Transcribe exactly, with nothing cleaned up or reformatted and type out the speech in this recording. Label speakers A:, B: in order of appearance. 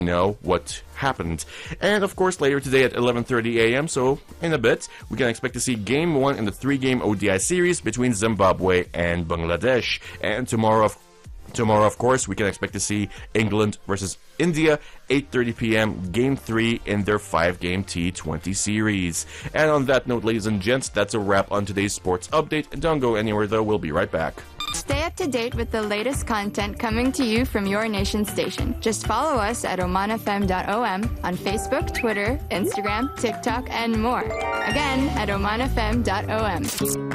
A: know what happened. And of course, later today at eleven thirty a m, so in a bit, we can expect to see game one in the three-game O D I series between Zimbabwe and Bangladesh. And tomorrow, of Tomorrow, of course, we can expect to see England versus India, eight thirty p m, Game three in their five-game T twenty series. And on that note, ladies and gents, that's a wrap on today's sports update. Don't go anywhere, though. We'll be right back.
B: Stay up to date with the latest content coming to you from your nation station. Just follow us at oman f m dot o m on Facebook, Twitter, Instagram, TikTok, and more. Again, at oman f m dot o m.